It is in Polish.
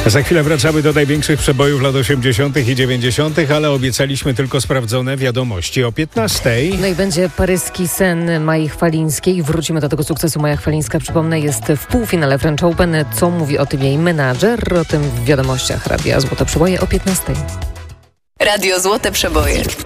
Za chwilę wracamy do największych przebojów lat 80. i 90., ale obiecaliśmy tylko sprawdzone wiadomości o 15:00. No i będzie paryski sen Mai Chwalińskiej. Wrócimy do tego sukcesu. Maja Chwalińska, przypomnę, jest w półfinale French Open. Co mówi o tym jej menadżer? O tym w wiadomościach Radia Złote Przeboje o 15:00. Radio Złote Przeboje.